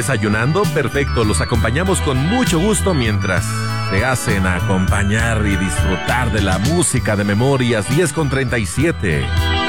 ¿Desayunando? Perfecto, los acompañamos con mucho gusto mientras te hacen acompañar y disfrutar de la música de Memorias 10:37.